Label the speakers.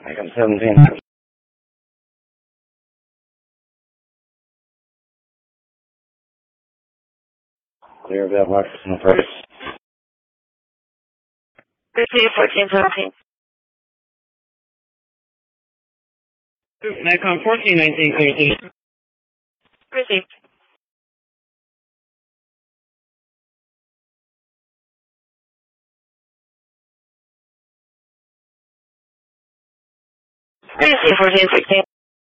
Speaker 1: Icon 17. Clear about Marcus and Curtis.
Speaker 2: Receive 1417.
Speaker 3: Nikon 1419, clear.
Speaker 2: Received. Receive 1416.